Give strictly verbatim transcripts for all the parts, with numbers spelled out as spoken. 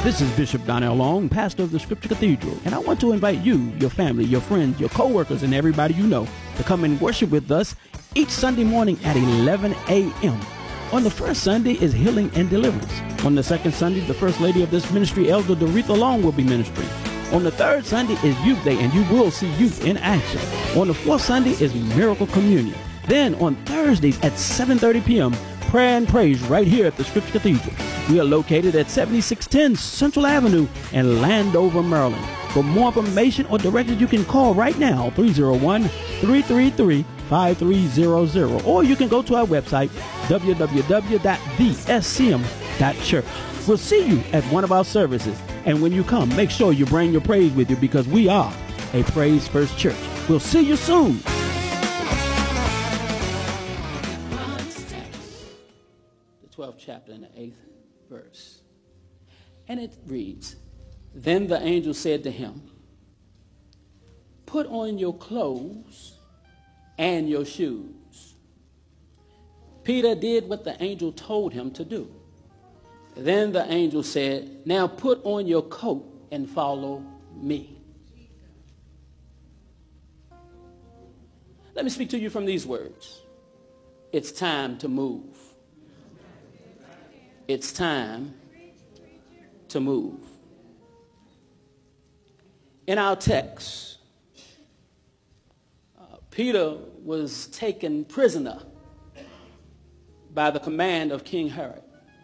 This is Bishop Donnell Long, pastor of the Scripture Cathedral, and I want to invite you, your family, your friends, your co-workers, and everybody you know to come and worship with us each Sunday morning at eleven a.m. On the first Sunday is Healing and Deliverance. On the second Sunday, the First Lady of this ministry, Elder Doretha Long, will be ministering. On the third Sunday is Youth Day, and you will see youth in action. On the fourth Sunday is Miracle Communion. Then on Thursdays at seven thirty p.m., prayer and praise right here at the Scripture Cathedral. We are located at seventy-six ten Central Avenue in Landover, Maryland. For more information or directions, you can call right now, three oh one, three three three, five three zero zero. Or you can go to our website, w w w dot the s c m dot church. We'll see you at one of our services. And when you come, make sure you bring your praise with you, because we are a Praise First Church. We'll see you soon. The twelfth chapter and the eighth verse. And it reads, Then the angel said to him, Put on your clothes and your shoes. Peter did what the angel told him to do. Then the angel said, Now put on your coat and follow me. Let me speak to you from these words. It's time to move. It's time to move. In our text, uh, Peter was taken prisoner by the command of King Herod.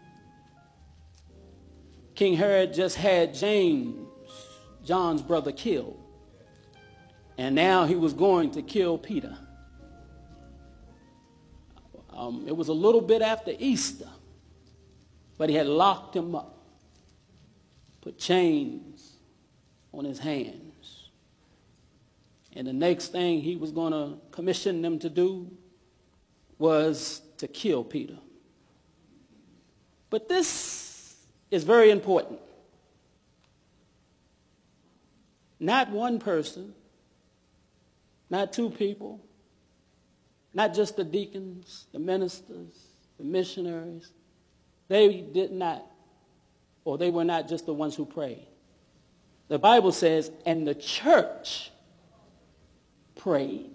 King Herod just had James, John's brother, killed. And now he was going to kill Peter. Um, it was a little bit after Easter, but he had locked him up, put chains on his hands. And the next thing he was going to commission them to do was to kill Peter. But this is very important. Not one person, not two people, not just the deacons, the ministers, the missionaries. They did not, or they were not just the ones who prayed. The Bible says, and the church prayed.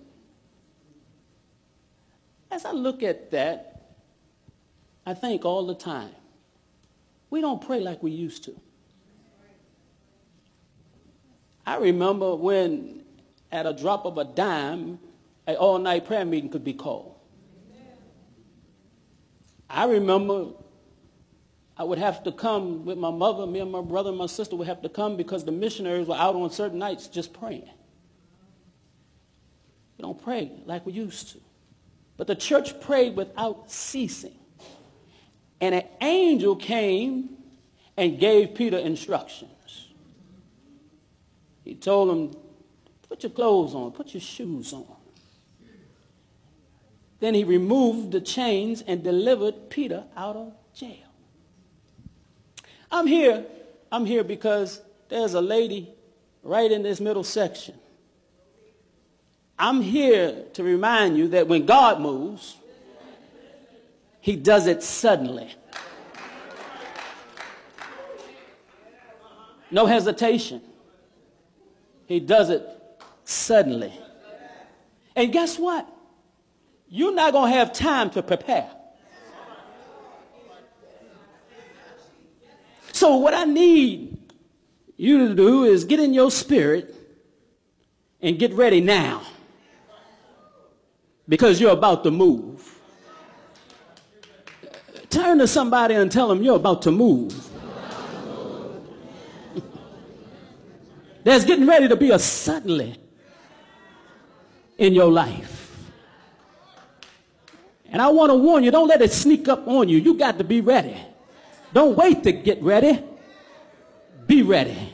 As I look at that, I think all the time, we don't pray like we used to. I remember when, at a drop of a dime, an all-night prayer meeting could be called. I remember I would have to come with my mother, me and my brother and my sister would have to come because the missionaries were out on certain nights just praying. We don't pray like we used to. But the church prayed without ceasing. And an angel came and gave Peter instructions. He told him, put your clothes on, put your shoes on. Then he removed the chains and delivered Peter out of jail. I'm here, I'm here because there's a lady right in this middle section. I'm here to remind you that when God moves, he does it suddenly. No hesitation. He does it suddenly. And guess what? You're not going to have time to prepare. So what I need you to do is get in your spirit and get ready now, because you're about to move. Turn to somebody and tell them you're about to move. There's getting ready to be a suddenly in your life. And I want to warn you, don't let it sneak up on you. You got to be ready. Don't wait to get ready. Be ready.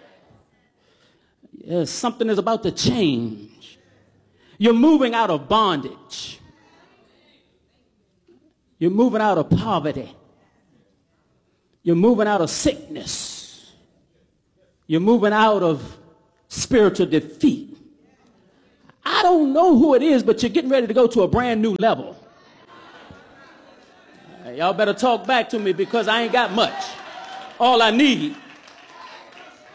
Yes, something is about to change. You're moving out of bondage. You're moving out of poverty. You're moving out of sickness. You're moving out of spiritual defeat. I don't know who it is, but you're getting ready to go to a brand new level. Y'all better talk back to me because I ain't got much. All I need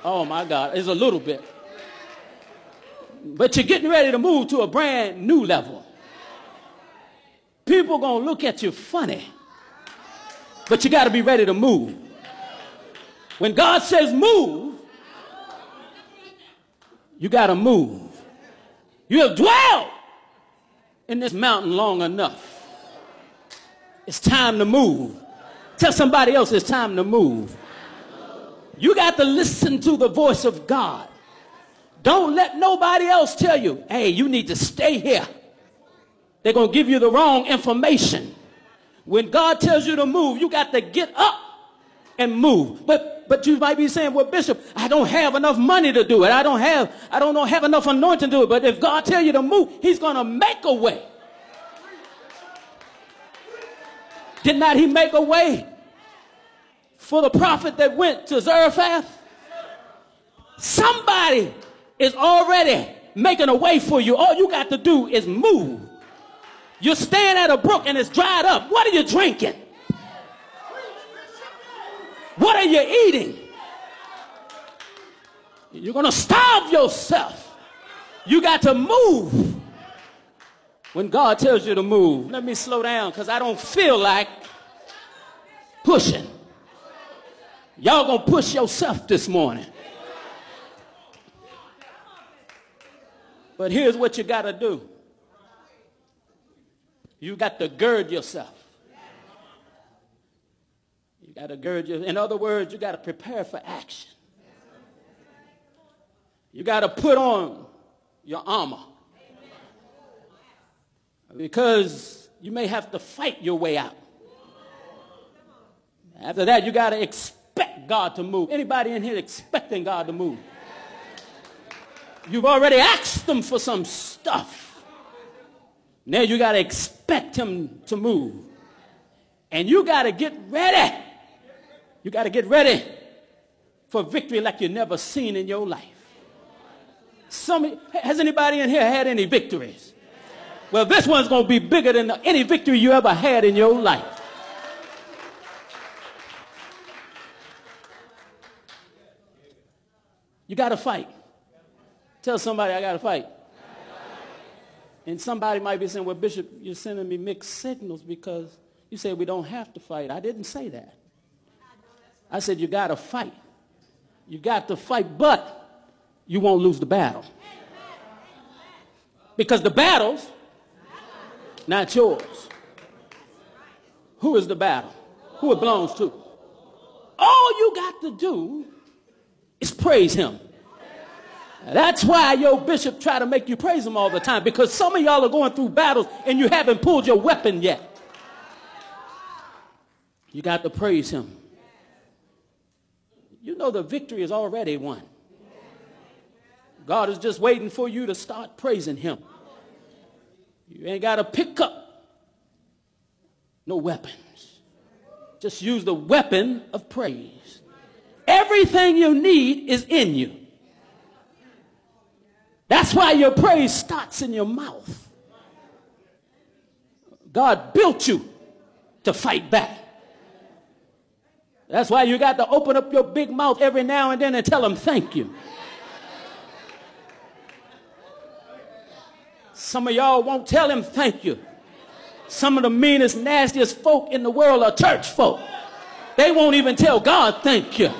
Oh, my God. It's a little bit. But you're getting ready to move to a brand new level. People going to look at you funny. But you got to be ready to move. When God says move, you got to move. You have dwelled in this mountain long enough. It's time to move. Tell somebody else it's time to move. You got to listen to the voice of God. Don't let nobody else tell you, hey, you need to stay here. They're going to give you the wrong information. When God tells you to move, you got to get up and move. But but you might be saying, well, Bishop, I don't have enough money to do it. I don't have, I don't know, have enough anointing to do it. But if God tells you to move, he's going to make a way. Did not he make a way for the prophet that went to Zarephath? Somebody is already making a way for you. All you got to do is move. You're staying at a brook and it's dried up. What are you drinking? What are you eating? You're going to starve yourself. You got to move when God tells you to move. Let me slow down because I don't feel like pushing. Y'all going to push yourself this morning. But here's what you got to do. You got to gird yourself. You got to gird yourself. In other words, you got to prepare for action. You got to put on your armor. Because you may have to fight your way out. After that, you got to expect God to move. Anybody in here expecting God to move? You've already asked him for some stuff. Now you got to expect him to move. And you got to get ready. You got to get ready for victory like you've never seen in your life. Some, has anybody in here had any victories? Well, this one's going to be bigger than any victory you ever had in your life. You got to fight. Tell somebody I got to fight. And somebody might be saying, well, Bishop, you're sending me mixed signals because you said we don't have to fight. I didn't say that. I said you got to fight. You got to fight, but you won't lose the battle. Because the battle's not yours. Who is the battle? Who it belongs to? All you got to do is praise him. That's why your bishop try to make you praise him all the time, because some of y'all are going through battles and you haven't pulled your weapon yet. You got to praise him. You know the victory is already won. God is just waiting for you to start praising him. You ain't got to pick up no weapons. Just use the weapon of praise. Everything you need is in you. That's why your praise starts in your mouth. God built you to fight back. That's why you got to open up your big mouth every now and then and tell him thank you. Some of y'all won't tell him thank you. Some of the meanest, nastiest folk in the world are church folk. They won't even tell God thank you.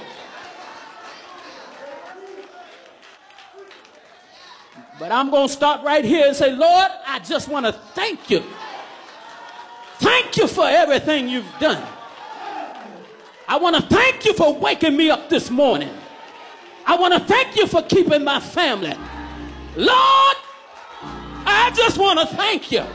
But I'm going to stop right here and say, Lord, I just want to thank you. Thank you for everything you've done. I want to thank you for waking me up this morning. I want to thank you for keeping my family. Lord, I just want to thank you.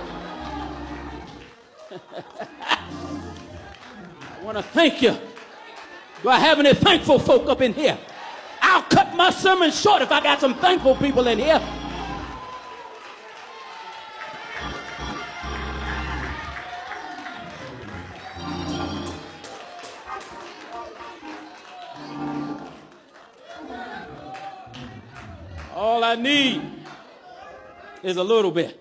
I want to thank you. Do I have any thankful folk up in here? I'll cut my sermon short if I got some thankful people in here. All I need is a little bit.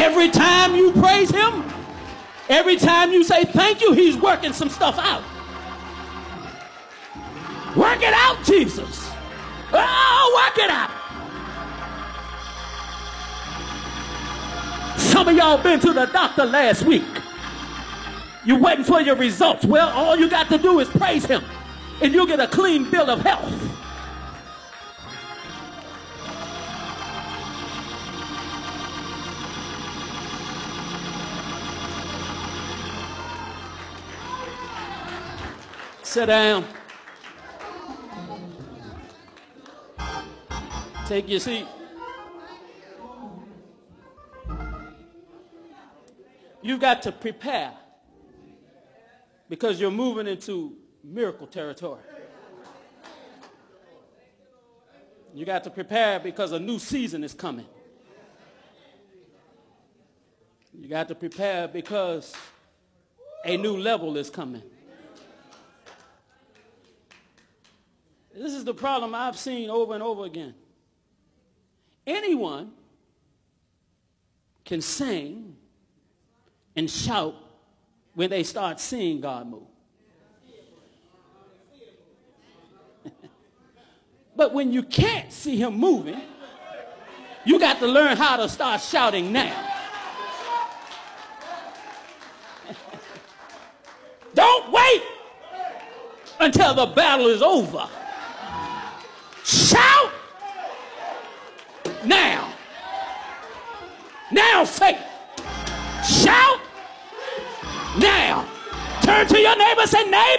Every time you praise him, every time you say thank you, he's working some stuff out. Work it out, Jesus. Oh, work it out. Some of y'all been to the doctor last week. You're waiting for your results. Well, all you got to do is praise him, and you'll get a clean bill of health. Sit down. Take your seat. You've got to prepare because you're moving into miracle territory. You got to prepare because a new season is coming. You got to prepare because a new level is coming. This is the problem I've seen over and over again. Anyone can sing and shout when they start seeing God move. But when you can't see him moving, you got to learn how to start shouting now. Don't wait until the battle is over. Shout now. Now faith. Shout now. Turn to your neighbor and say, neighbor,